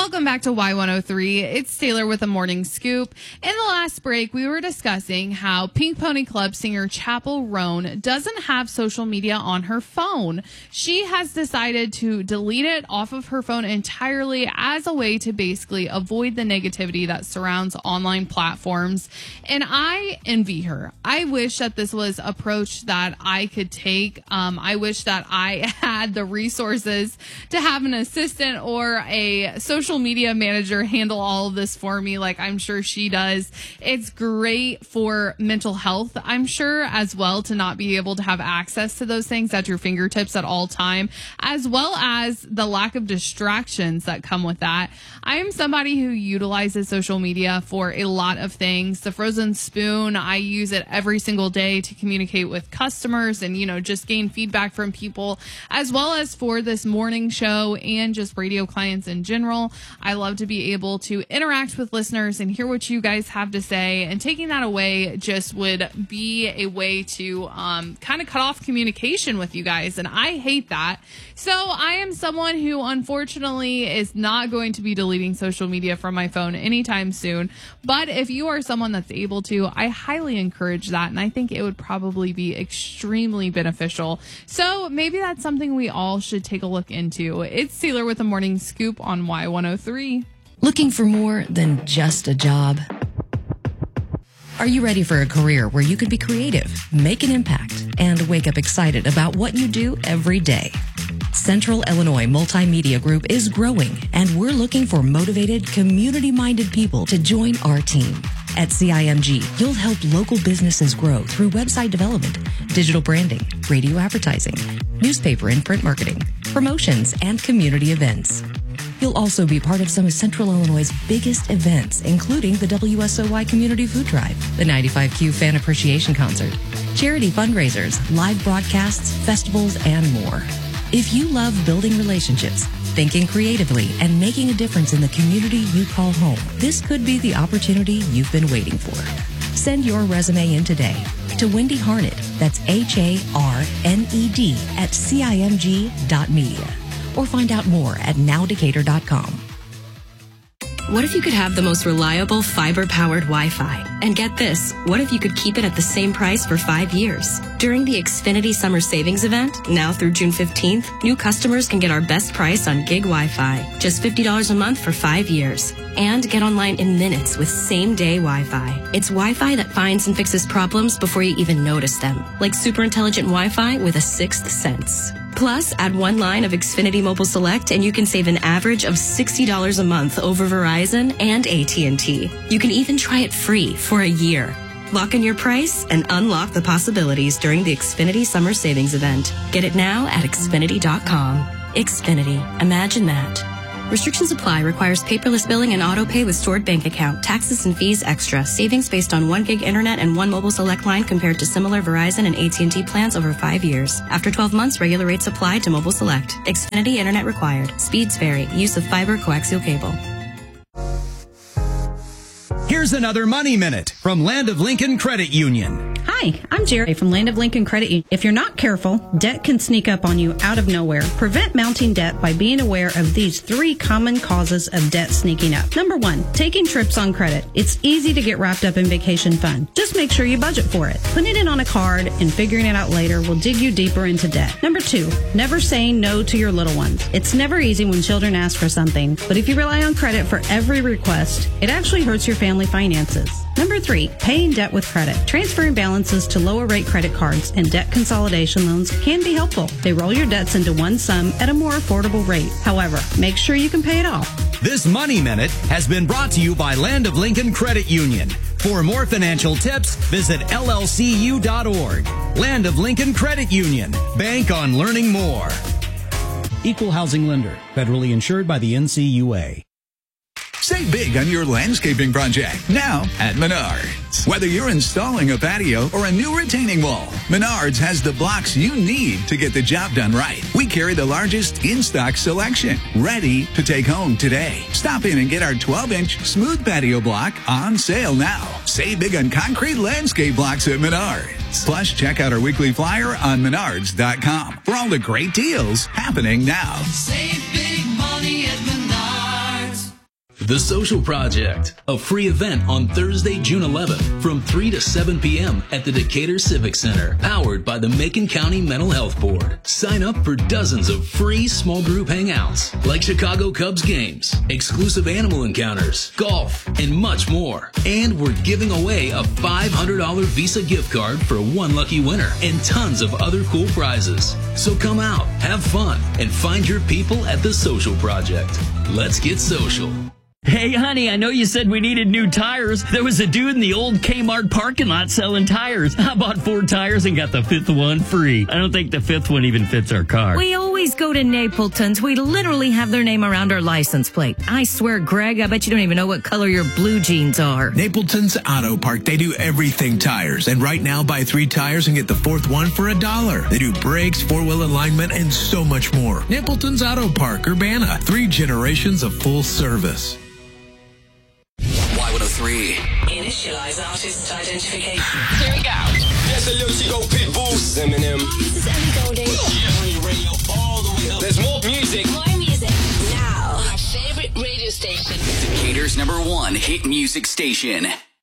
Welcome back to Y103. It's Taylor with a morning scoop. In the last break, we were discussing how Pink Pony Club singer Chappell Roan doesn't have social media on her phone. She has decided to delete it off of her phone entirely as a way to basically avoid the negativity that surrounds online platforms. And I envy her. I wish that this was an approach that I could take. I wish that I had the resources to have an assistant or a social media manager handle all of this for me, like I'm sure she does. It's great for mental health, I'm sure, as well, to not be able to have access to those things at your fingertips at all time, as well as the lack of distractions that come with that. I am somebody who utilizes social media for a lot of things. The Frozen Spoon, I use it every single day to communicate with customers and, just gain feedback from people, as well as for this morning show and just radio clients in general. I love to be able to interact with listeners and hear what you guys have to say, and taking that away just would be a way to kind of cut off communication with you guys, and I hate that. So I am someone who unfortunately is not going to be deleting social media from my phone anytime soon, but if you are someone that's able to, I highly encourage that, and I think it would probably be extremely beneficial. So maybe that's something we all should take a look into. It's Taylor with a morning scoop on Y103. Looking for more than just a job? Are you ready for a career where you can be creative, make an impact, and wake up excited about what you do every day? Central Illinois Multimedia Group is growing, and we're looking for motivated, community-minded people to join our team. At CIMG, you'll help local businesses grow through website development, digital branding, radio advertising, newspaper and print marketing, promotions, and community events. You'll also be part of some of Central Illinois' biggest events, including the WSOY Community Food Drive, the 95Q Fan Appreciation Concert, charity fundraisers, live broadcasts, festivals, and more. If you love building relationships, thinking creatively, and making a difference in the community you call home, this could be the opportunity you've been waiting for. Send your resume in today to Wendy Harned, that's Harned at CIMG.media, or find out more at nowdecatur.com. What if you could have the most reliable fiber-powered Wi-Fi? And get this, what if you could keep it at the same price for 5 years? During the Xfinity Summer Savings Event, now through June 15th, new customers can get our best price on gig Wi-Fi, just $50 a month for 5 years. And get online in minutes with same-day Wi-Fi. It's Wi-Fi that finds and fixes problems before you even notice them, like super intelligent Wi-Fi with a sixth sense. Plus, add one line of Xfinity Mobile Select and you can save an average of $60 a month over Verizon and AT&T. You can even try it free for a year. Lock in your price and unlock the possibilities during the Xfinity Summer Savings Event. Get it now at Xfinity.com. Xfinity. Imagine that. Restrictions apply. Requires paperless billing and auto pay with stored bank account. Taxes and fees extra. Savings based on 1 gig internet and 1 mobile select line compared to similar Verizon and AT&T plans over 5 years. After 12 months, regular rates apply to mobile select. Xfinity internet required. Speeds vary. Use of fiber coaxial cable. Here's another Money Minute from Land of Lincoln Credit Union. Hi, I'm Jerry from Land of Lincoln Credit Union. If you're not careful, debt can sneak up on you out of nowhere. Prevent mounting debt by being aware of these 3 common causes of debt sneaking up. Number 1, taking trips on credit. It's easy to get wrapped up in vacation fun. Just make sure you budget for it. Putting it on a card and figuring it out later will dig you deeper into debt. Number 2, never saying no to your little ones. It's never easy when children ask for something, but if you rely on credit for every request, it actually hurts your family finances. Number 3, paying debt with credit. Transferring balances to lower rate credit cards and debt consolidation loans can be helpful. They roll your debts into one sum at a more affordable rate. However, make sure you can pay it off. This Money Minute has been brought to you by Land of Lincoln Credit Union. For more financial tips, visit llcu.org. Land of Lincoln Credit Union. Bank on learning more. Equal housing lender. Federally insured by the NCUA. Save big on your landscaping project now at Menards. Whether you're installing a patio or a new retaining wall, Menards has the blocks you need to get the job done right. We carry the largest in-stock selection, ready to take home today. Stop in and get our 12-inch smooth patio block on sale now. Save big on concrete landscape blocks at Menards. Plus, check out our weekly flyer on Menards.com for all the great deals happening now. Save big money at Menards. The Social Project, a free event on Thursday, June 11th from 3 to 7 p.m. at the Decatur Civic Center, powered by the Macon County Mental Health Board. Sign up for dozens of free small group hangouts like Chicago Cubs games, exclusive animal encounters, golf, and much more. And we're giving away a $500 Visa gift card for one lucky winner and tons of other cool prizes. So come out, have fun, and find your people at The Social Project. Let's get social. Hey, honey, I know you said we needed new tires. There was a dude in the old Kmart parking lot selling tires. I bought 4 tires and got the 5th one free. I don't think the 5th one even fits our car. We always go to Napleton's. We literally have their name around our license plate. I swear, Greg, I bet you don't even know what color your blue jeans are. Napleton's Auto Park. They do everything tires. And right now, buy 3 tires and get the 4th one for $1. They do brakes, 4-wheel alignment, and so much more. Napleton's Auto Park, Urbana. 3 generations of full service. Y103. Initialize artist identification. Here we go. Yes, a little Chico Pitbull. This is Eminem. This is Ellie Goulding. Yeah. Radio all the way up. There's more music. More music. Now, our favorite radio station. Decatur's #1 hit music station.